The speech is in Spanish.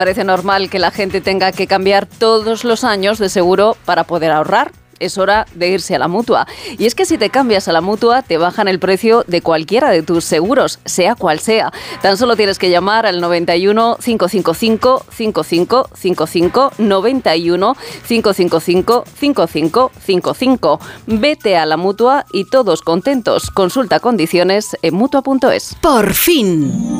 Parece normal que la gente tenga que cambiar todos los años de seguro para poder ahorrar. Es hora de irse a la Mutua. Y es que si te cambias a la Mutua, te bajan el precio de cualquiera de tus seguros, sea cual sea. Tan solo tienes que llamar al 91 555 5555, 91 555 5555. Vete a la Mutua y todos contentos. Consulta condiciones en Mutua.es. Por fin.